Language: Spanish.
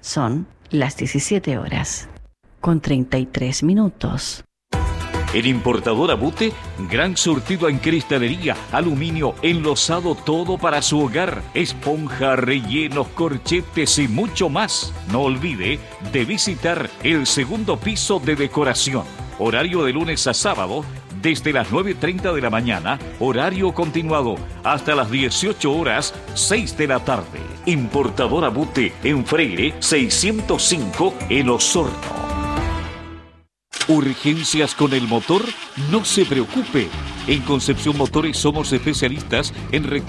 Son las 17 horas, con 33 minutos. En Importadora Bute, gran surtido en cristalería, aluminio, enlosado, todo para su hogar, esponja, rellenos, corchetes y mucho más. No olvide de visitar el segundo piso de decoración. Horario de lunes a sábado, desde las 9:30 de la mañana, horario continuado, hasta las 18 horas, 6 de la tarde. Importadora Bute, en Freire, 605, en Osorno. ¿Urgencias con el motor? No se preocupe. En Concepción Motores somos especialistas en rectificar